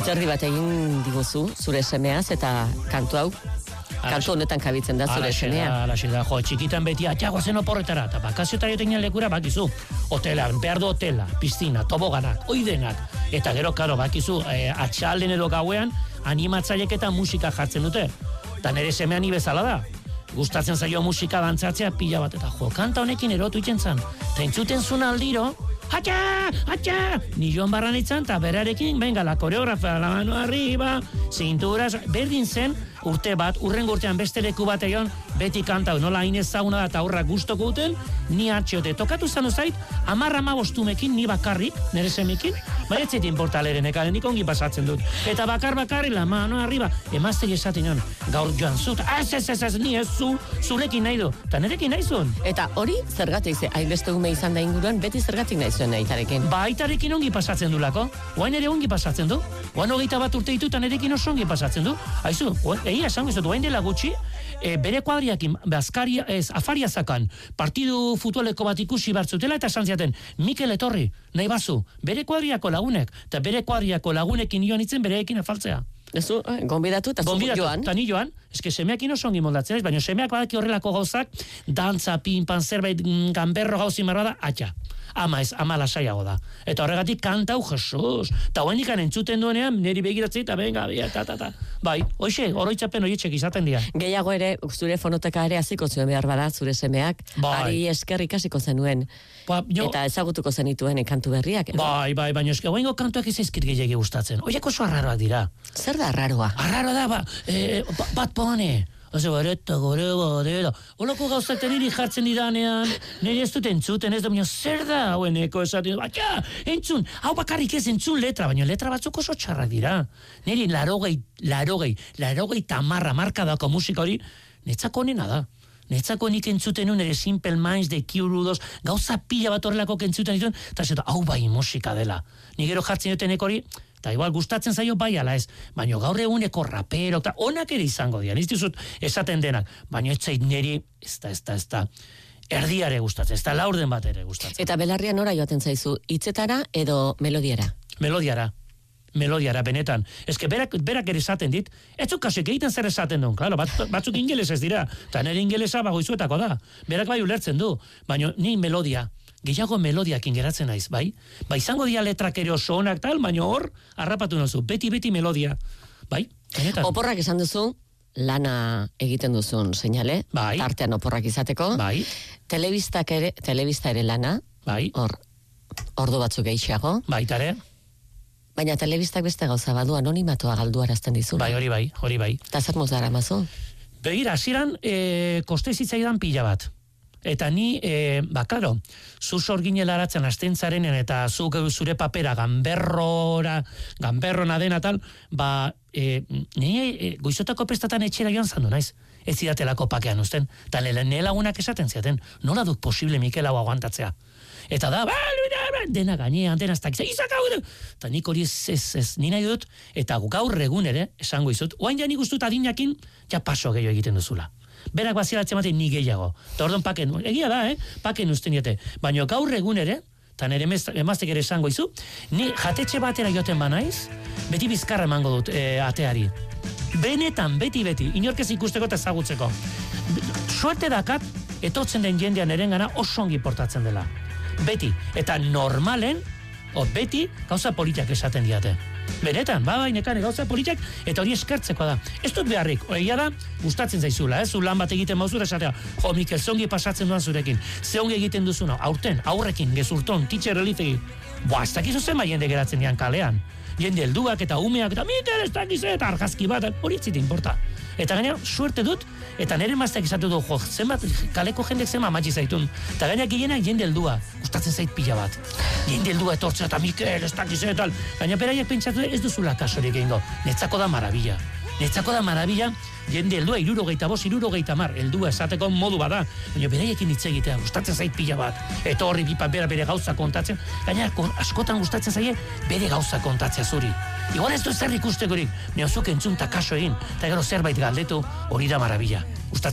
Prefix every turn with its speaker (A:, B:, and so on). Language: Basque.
A: Hitzardi bat egin diguzu, zure semeaz, eta kantu hau, kantu honetan kabitzen da zure semea.
B: Alaxe da, txikitan beti atxagoazen oporretara, eta bakazioetara joten lekura bakizu. Hotela, behar du hotela, piztina, toboganak, oidenak. Eta gero, karo, bakizu, atxalden edo gauean, animatzailek eta musika jartzen dute. Eta nire semea ni bezala da. Gustatzen zaio musika dantzatzea pila bat, eta kanta honekin erotu itzen zan. Eta entzuten zuen aldiro, atxa! Ni joan barran itzan, eta berarekin, venga, la koreografa, la mano arriba, cinturas, berdin zen, urte bat, urrengo urtean beste leku bat egon, beti kantau, nola hain ezaguna da, eta horrak gustoko duten, ni atxiote. Tokatu zanu zait, 10-15 ni bakarrik, nire semekin, baina etzet importaleren, nik ongi pasatzen dut. Eta bakarri, la mano arriba, emazte esaten joan, gaur joan zut, ez, ni ez zurekin nahi du, eta nirekin nahi zuen.
A: Eta hori, zergatik ze, hainbeste ume izan da inguruan, beti zergatik nahi zuen aitarekin.
B: Ba, aitarekin ongi pasatzen du lako, oain ere ongi pasatzen du, oain 21 urte ditu, eta nirekin oso ongi pasatzen du. Haizu, egia esan gizut, oain dela gutxi, bere kuadriakin, afaria zakan, partidu futboleko bat ikusi bartzutela, eta esan ziaten, Mikel etorri, nahi bazu, bere kuadriako lagunek, eta bere kuadriako lagunekin joan itzen bereekin afaltzea.
A: Ezu, gonbidatu eta joan.
B: Eta ni joan, eske semeakin oso ongi moldatzen ez, baina semeak badaki horrelako gauzak, dantza, pinpan, zerbait, gamberro gauzi marra da, atxa. Ama lasaiago da. Eta horregatik kantau, Jesus. Eta hoen ikan entzuten duenean, niri begiratzei, eta venga, ta. Bai, hoxe, oroitzapen horietxek izaten dira.
A: Gehiago ere, zure fonoteka ere hasiko zuen behar bada, zure semeak, ari esker ikasiko zenuen. Eta ezagutuko zenituen kantu berriak.
B: Bai, baina eske, hoengo kantuak izazkit gehiagi gustatzen. Oieko oso arraroak dira.
A: Zer da arraroa?
B: Arraroa da, bat pone. Oze, bareta, gore, badera. Olako gauzak niri jartzen didanean, niri ez dut entzuten, ez da, baina zer da, haueneko esaten, baina, entzun, hau bakarrik ez entzun letra, baina letra batzuk oso txarrak dira. Niri larogei tamarra markadako musika hori, netzako onena da. Netzako nik entzuten nuen ere Simple Minds, The Cure, gauza pila bat horrelako entzuten dituen, eta zeto, hau bai musika dela. Ni gero jartzen duten hori, eta igual gustatzen zaio bai ala ez, baina gaur eguneko rapero, eta onak ere izango dira, ez dizut esaten denak, baina ez zait niri, ez da, erdiare gustatzen, ez da laurden bat ere gustatzen.
A: Eta belarria nora joaten zaizu, hitzetara edo melodiara?
B: Melodiara, benetan. Eske berak ere esaten dit, ez kasik egiten zer esaten duen, claro, batzuk ingeles ez dira, eta nire ingelesa bagoizuetako da, berak bai ulertzen du, baina ni melodia, gehiago melodiakin geratzen naiz, bai? Ba, izango dia letrak ere oso onak tal, baina hor, harrapatu nozu, beti melodia, bai? Benetan.
A: Oporrak esan duzu, lana egiten duzun seinale,
B: bai.
A: Tartean oporrak izateko,
B: bai.
A: Telebista ere lana,
B: bai.
A: Hor, ordu batzuk gehiago,
B: baitare.
A: Baina telebistak beste gauza badu anonimatoa galduarazten dizu.
B: Bai, hori bai.
A: Eta zer moz dara mazu?
B: Begira, hasieran koste zitzaidan pila bat. Eta ni, klaro, zu sorginela aratzen astentzarenen eta zure papera gamberrona dena tal, nire goizotako prestatan etxera joan zandu naiz. Ez zidatelako pakean usten. Eta nire lagunak esaten ziaten, nola duk posible Mikel hau aguantatzea. Eta da, dena gainean, dena aztak, eta nik hori ez, ni nahi dut, eta gaur egun ere, esango izut, oain ja nik ustut adinakin, ja paso gehiago egiten duzula. Berak bazilatzen batean ni gehiago. Eta orduan paken, egia da, paken usten diete. Baina gaur egun ere, eta nire emaztek ere esango izu, ni jatetxe batera joten banaiz, beti bizkarra emango dut ateari. Benetan, beti, inorkez ikusteko eta ezagutzeko. Suerte dakat, etortzen den jendean erengana oso ongi portatzen dela. Beti, eta normalen, beti, gauza politiak esaten diate. Benetan, nekane gauza politiak, eta hori eskertzeko da. Ez dut beharrik, egia da, gustatzen zaizula, zu lan bat egiten mauzura esatea, Mikel, ze ongi pasatzen duan zurekin, ze ongi egiten duzuna, aurrekin, gezurton, teacher elitegi. Ez dakizu zenba jende geratzen dian kalean. Jende helduak eta umeak, eta Mikel, ez dakizu, eta argazki bat, hori zit importa. Eta gaina, suerte dut, eta nire mazteak izatu du, zenbat, kaleko jendek zenba matxi zaitun. Eta gaina gehienak jende heldua, gustatzen zait pila bat. Jende heldua etortzea eta Mikel, ez dakiz eta tal. Gaina beraiek pentsatu ez duzula kasorik egingo. Netzako da marabila. Jende heldua 65, heldua esateko modu bada. Baina beraiekin hitz egitea, gustatzen zait pila bat. Eta horri bipa bere gauza kontatzen. Gaina askotan gustatzen zaie bere gauza kontatzea zuri. Igual ez du zer ikustekorik, neozuk entzun ta kaso egin, eta gero zerbait galdetu, hori da marabila.